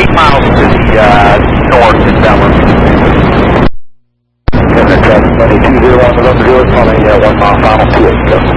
8 miles to the north in Ballard. And then traffic 2201 November 0, calling 1 mile final 28.